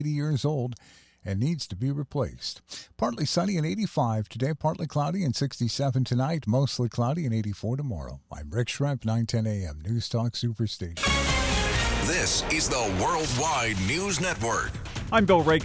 80 years old and needs to be replaced. Partly sunny and 85 today, partly cloudy and 67 tonight, mostly cloudy and 84 tomorrow. I'm Rick Schremp, 910 a.m. News Talk Superstation. This is the Worldwide News Network. I'm Bill Ray.